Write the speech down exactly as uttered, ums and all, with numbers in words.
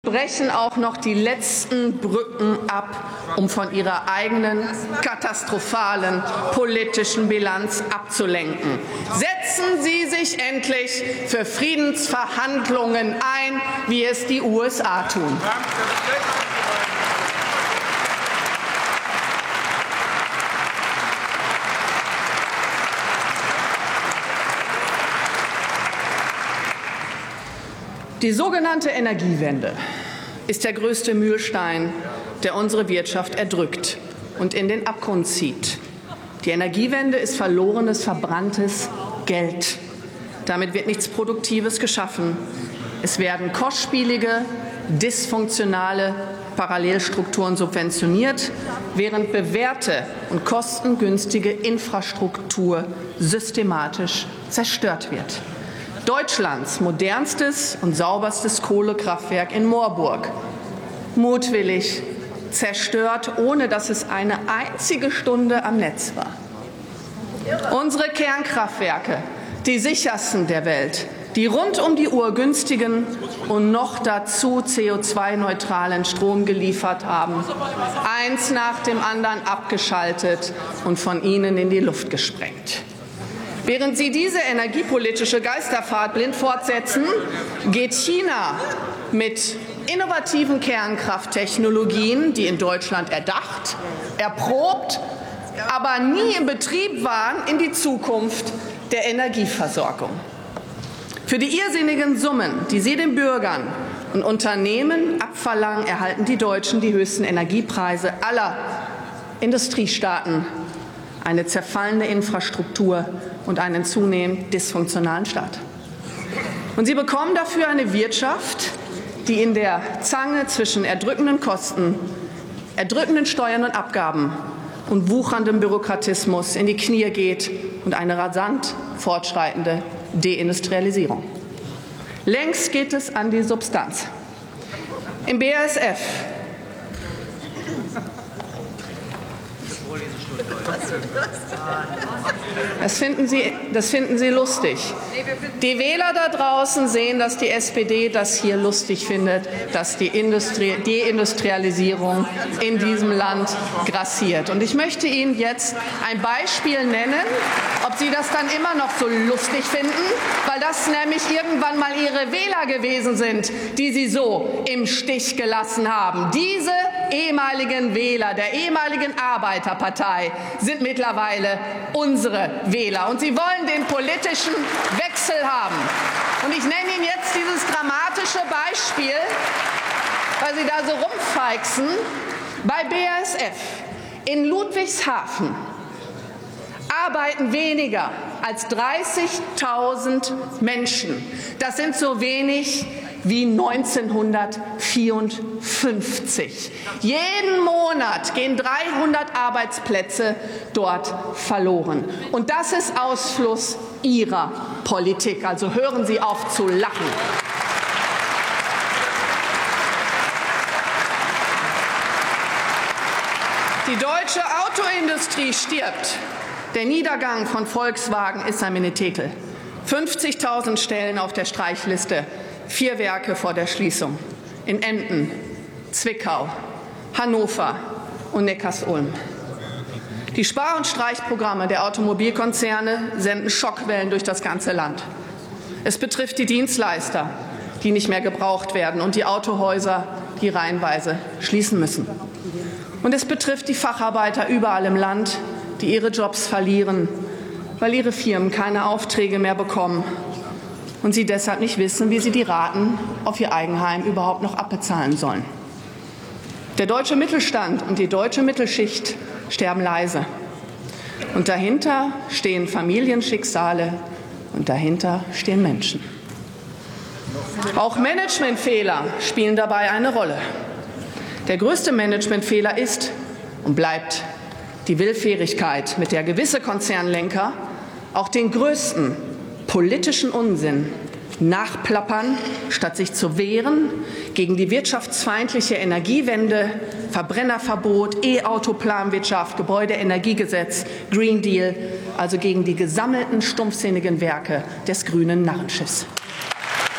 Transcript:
brechen auch noch die letzten Brücken ab, um von ihrer eigenen katastrophalen politischen Bilanz abzulenken. Setzen Sie sich endlich für Friedensverhandlungen ein, wie es die U S A tun. Die sogenannte Energiewende ist der größte Mühlstein, der unsere Wirtschaft erdrückt und in den Abgrund zieht. Die Energiewende ist verlorenes, verbranntes Geld. Damit wird nichts Produktives geschaffen. Es werden kostspielige, dysfunktionale Parallelstrukturen subventioniert, während bewährte und kostengünstige Infrastruktur systematisch zerstört wird. Deutschlands modernstes und sauberstes Kohlekraftwerk in Moorburg, mutwillig zerstört, ohne dass es eine einzige Stunde am Netz war. Unsere Kernkraftwerke, die sichersten der Welt, die rund um die Uhr günstigen und noch dazu C O zwei neutralen Strom geliefert haben, eins nach dem anderen abgeschaltet und von ihnen in die Luft gesprengt. Während Sie diese energiepolitische Geisterfahrt blind fortsetzen, geht China mit innovativen Kernkrafttechnologien, die in Deutschland erdacht, erprobt, aber nie in Betrieb waren, in die Zukunft der Energieversorgung. Für die irrsinnigen Summen, die Sie den Bürgern und Unternehmen abverlangen, erhalten die Deutschen die höchsten Energiepreise aller Industriestaaten, eine zerfallene Infrastruktur und einen zunehmend dysfunktionalen Staat. Und sie bekommen dafür eine Wirtschaft, die in der Zange zwischen erdrückenden Kosten, erdrückenden Steuern und Abgaben und wucherndem Bürokratismus in die Knie geht und eine rasant fortschreitende Deindustrialisierung. Längst geht es an die Substanz. Im B A S F Das finden Sie, das finden Sie lustig. Die Wähler da draußen sehen, dass die S P D das hier lustig findet, dass die Industrie, Deindustrialisierung in diesem Land grassiert. Und ich möchte Ihnen jetzt ein Beispiel nennen, ob Sie das dann immer noch so lustig finden, weil das nämlich irgendwann mal Ihre Wähler gewesen sind, die Sie so im Stich gelassen haben. Diese ehemaligen Wähler der ehemaligen Arbeiterpartei sind mittlerweile unsere Wähler. Und sie wollen den politischen Wechsel haben. Und ich nenne Ihnen jetzt dieses dramatische Beispiel, weil Sie da so rumfeixen, bei B A S F in Ludwigshafen arbeiten weniger als dreißigtausend Menschen. Das sind so wenig wie neunzehnhundertvierundfünfzig. Jeden Monat gehen dreihundert Arbeitsplätze dort verloren. Und das ist Ausfluss Ihrer Politik. Also hören Sie auf zu lachen. Die deutsche Autoindustrie stirbt. Der Niedergang von Volkswagen ist ein Menetekel. fünfzigtausend Stellen auf der Streichliste. Vier Werke vor der Schließung. In Emden, Zwickau, Hannover und Neckarsulm. Die Spar- und Streichprogramme der Automobilkonzerne senden Schockwellen durch das ganze Land. Es betrifft die Dienstleister, die nicht mehr gebraucht werden, und die Autohäuser, die reihenweise schließen müssen. Und es betrifft die Facharbeiter überall im Land, die ihre Jobs verlieren, weil ihre Firmen keine Aufträge mehr bekommen und sie deshalb nicht wissen, wie sie die Raten auf ihr Eigenheim überhaupt noch abbezahlen sollen. Der deutsche Mittelstand und die deutsche Mittelschicht sterben leise. Und dahinter stehen Familienschicksale und dahinter stehen Menschen. Auch Managementfehler spielen dabei eine Rolle. Der größte Managementfehler ist und bleibt die Willfährigkeit, mit der gewisse Konzernlenker auch den größten politischen Unsinn nachplappern, statt sich zu wehren gegen die wirtschaftsfeindliche Energiewende, Verbrennerverbot, E-Auto-Planwirtschaft, Gebäudeenergiegesetz, Green Deal, also gegen die gesammelten stumpfsinnigen Werke des grünen Narrenschiffs.